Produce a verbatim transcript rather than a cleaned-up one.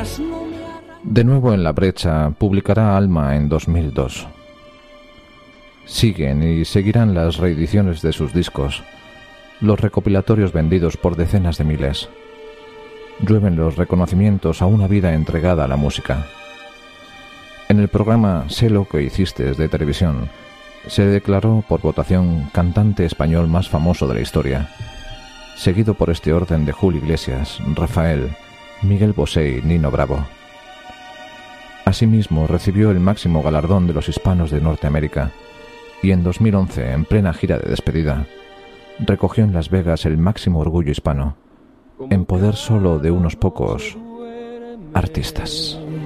De nuevo en la brecha, publicará Alma en dos mil dos. Siguen y seguirán las reediciones de sus discos, los recopilatorios vendidos por decenas de miles. Llueven los reconocimientos a una vida entregada a la música. En el programa Sé lo que hiciste de televisión, se declaró por votación cantante español más famoso de la historia, seguido por este orden de Julio Iglesias, Rafael, Miguel Bosé y Nino Bravo. Asimismo, recibió el máximo galardón de los hispanos de Norteamérica y en dos mil once, en plena gira de despedida, recogió en Las Vegas el máximo orgullo hispano, en poder solo de unos pocos artistas.